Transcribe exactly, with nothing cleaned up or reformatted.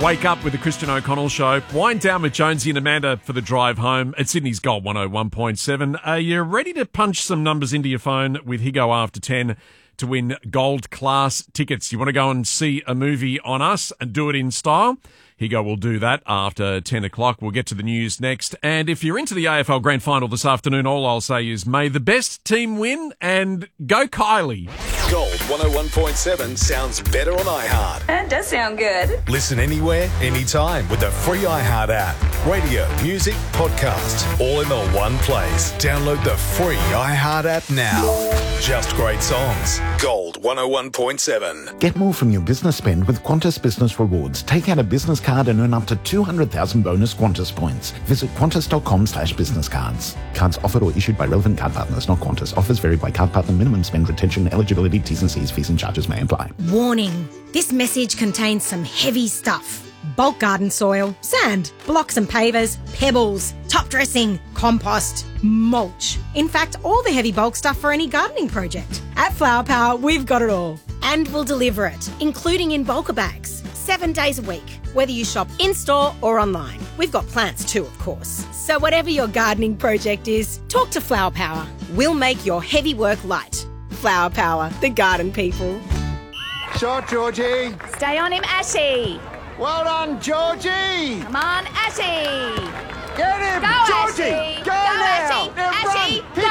Wake up with the Christian O'Connell Show. Wind down with Jonesy and Amanda for the drive home at Sydney's Gold one oh one point seven. Are you ready to punch some numbers into your phone with Higo after ten to win gold class tickets? You want to go and see a movie on us and do it in style? Higo will do that after ten o'clock. We'll get to the news next. And if you're into the A F L Grand Final this afternoon, all I'll say is may the best team win and go Kylie. Gold one oh one point seven sounds better on iHeart. That does sound good. Listen anywhere, anytime with the free iHeart app. Radio, music, podcasts, all in the one place. Download the free iHeart app now. Just great songs. Gold one oh one point seven. Get more from your business spend with Qantas Business Rewards. Take out a business card and earn up to two hundred thousand bonus Qantas points. Visit qantas.com slash business cards. Cards offered or issued by relevant card partners, not Qantas. Offers vary by card partner. Minimum spend, retention, eligibility, T's and C's, fees and charges may apply. Warning. This message contains some heavy stuff. Bulk garden soil, sand, blocks and pavers, pebbles, top dressing, compost, mulch. In fact, all the heavy bulk stuff for any gardening project. At Flower Power, we've got it all. And we'll deliver it, including in bulker bags, seven days a week. Whether you shop in-store or online. We've got plants too, of course. So whatever your gardening project is, talk to Flower Power. We'll make your heavy work light. Flower Power, the garden people. Shot, Georgie. Stay on him, Ashy. Well done, Georgie. Come on, Ashy. Get him, Go, Georgie. Ashy. Go, Go, now. Ashy. Now Ashy. run. Go.